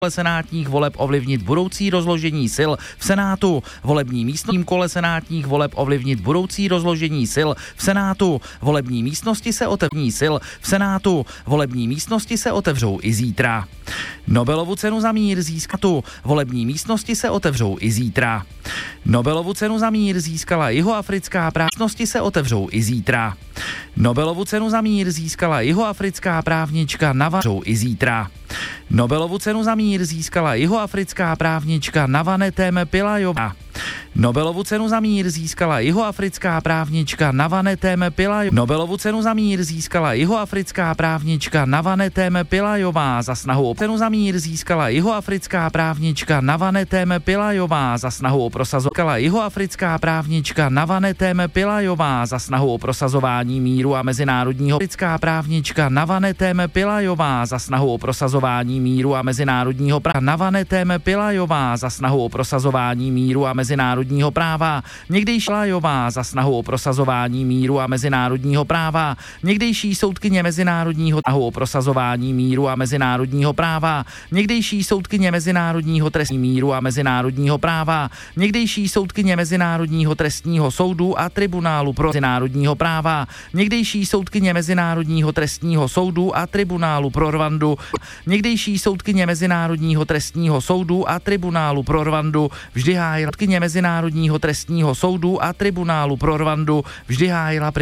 senátních voleb ovlivnit budoucí rozložení sil v Senátu. Volební místnosti kole senátních voleb ovlivnit budoucí rozložení sil v Senátu. Volební místnosti se otevří sil v Senátu. Volební místnosti se otevřou i zítra. Nobelovu cenu za mír získatu. Volební místnosti se otevřou i zítra. Nobelovu cenu za mír získala jihoafrická právnička, se otevřou i zítra. Nobelovu cenu za mír získala jihoafrická právnička Navařou i zítra. Nobelovu cenu za mír získala jihoafrická právnička Navanethem Pillajová. Nobelovu cenu za mír získala jihoafrická právnička Navanethem Pillajová. Nobelovu cenu za mír získala jihoafrická právnička Navanethem Pillajová za snahu o cenu za mír získala jihoafrická právnička Navanethem Pillajová za snahu o prosazování jihoafrická právnička Navanethem Pillajová za snahu o prosazování míru a mezinárodního africká právnička Navanethem Pillajová za snahu o prosazování míru a mezinárodního práva Navanethem Pillajová za snahu o prosazování míru a mezinárodního práva, někdejší Pillajová za snahu o prosazování míru a mezinárodního práva, někdejší soudkyně mezinárodního snahu o prosazování míru a mezinárodního práva, někdejší soudkyně mezinárodního trestního míru a mezinárodního práva, někdejší soudkyně mezinárodního trestního soudu a tribunálu pro mezinárodního práva, někdejší soudkyně mezinárodního trestního soudu a tribunálu pro Rwandu, někdejší soudkyně mezinárodního trestního soudu a tribunálu pro Rwandu vždy hájila mezinárodního trestního soudu a tribunálu pro Rwandu vždy hájila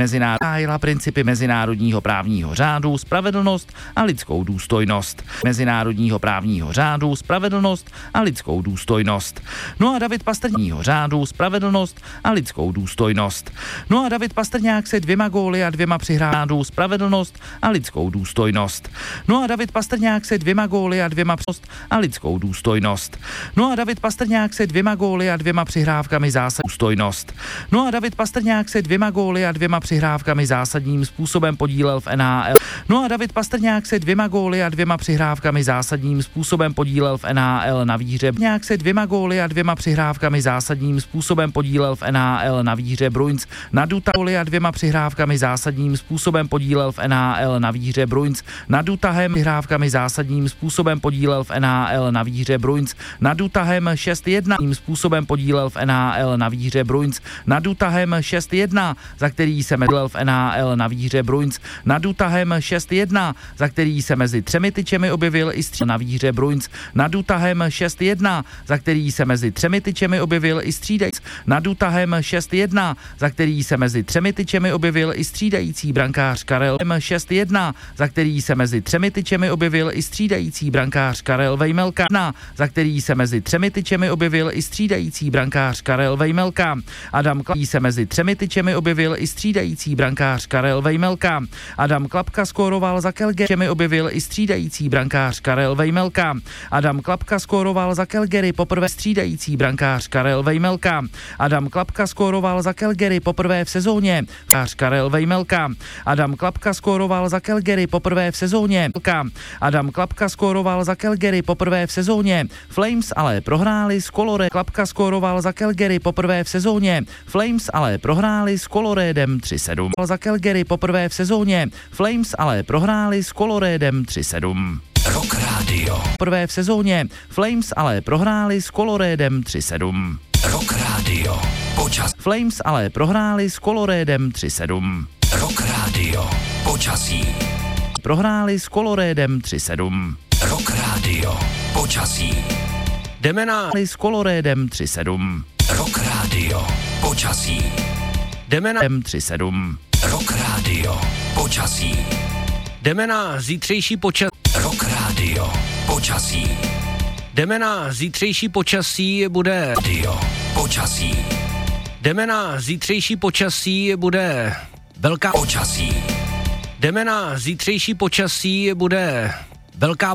principy mezinárodního právního řádu, spravedlnost a lidskou důstojnost. Mezinárodního právního řádu, spravedlnost a lidskou důstojnost. No a David Pastrňákního řádu, spravedlnost a lidskou důstojnost. No a David Pastrňák se 2 góly a 2 přihrávkami spravedlnost a lidskou důstojnost. No a David Pastrňák se 2 góly a 2 a lidskou důstojnost. No a David Pastrňák se 2 góly a 2 přihrávkami zásadní důstojnost. No a David Pastrňák se 2 góly a 2 přihrávkami zásadním způsobem podílel v NHL. No a David Pastrňák se 2 góly a 2 přihrávkami zásadním způsobem podílel v NHL na výhře. Pastrňák se 2 góly a 2 přihrávkami zásadním způsobem podílel v NHL na výhře Bruins nad Utahem a 2 přihrávkami zásadním způsobem podílel v NHL na výhře Bruins nad Utahem přihrávkami zásadním způsobem podílel v NHL na výhře Bruins nad Utahem 6-1 způsobem podílel v NHL na výhře Bruins nad Utahem 6-1, za který se medlel v NHL na výhře Bruins nad Utahem 6-1, za který se mezi 3 tyčemi objevil i střídající na výhře Bruins nad Utahem 6-1, za který se mezi 3 tyčemi objevil i střídající nad Utahem 6-1, za který se mezi 3 tyčemi objevil i střídající brankář Karel 6-1, za který se mezi 3 tyčemi objevil i střídající brankář Karel Vejmelka, za který se mezi 3 tyčemi objevil i střídající brankář Karel Vejmelka. Adam Klapka se mezi 3 tyčemi objevil i střídající brankář Karel Vejmelka. Adam Klapka skóroval za Calgary, objevil i střídající brankář Karel Vejmelka. Adam Klapka skóroval za Calgary poprvé střídající brankář Karel Vejmelka. Adam Klapka skóroval za Calgary poprvé v sezóně. Karel Vejmelka. Adam Klapka skóroval za Calgary poprvé v sezóně. Adam Klapka skóroval za Calgary poprvé v sezóně. Flames ale prohráli s Colorado. Klapka skóroval za Calgary poprvé v sezóně. Flames ale prohráli s Coloradem 3-7. Za Calgary poprvé v sezóně. Flames ale prohráli s Coloradem 3-7. Rock Radio. Poprvé v sezóně. Flames ale prohráli s Coloradem 3-7. Rock Radio. Počas. Flames ale prohráli s Coloradem 3-7. Rock Radio. Počasí. Prohráli s Coloradem 3-7. Rock Radio. Počasí. Jdeme na s Coloradem 3-7. Rock Radio. Počasí. Jdeme na 3-7. Rock Radio. Počasí. Jdeme na zítřejší počasí. Rock Radio. Počasí. Jdeme na zítřejší počasí bude Radio. Počasí. Jdeme na zítřejší počasí bude velká Počasí. Jdeme na zítřejší počasí bude velká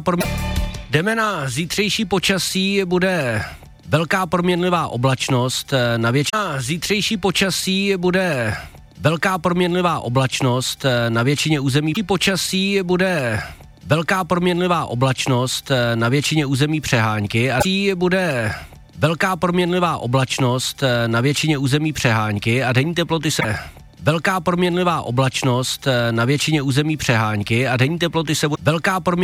Jdeme na zítřejší počasí bude velká proměnlivá oblačnost na většině. Zítřejší počasí bude velká proměnlivá oblačnost na většině území. Počasí bude velká proměnlivá oblačnost na většině území přehánky a bude velká proměnlivá oblačnost na většině území přehánky a denní teploty se velká proměnlivá oblačnost na většině území přehánky a denní teploty se velká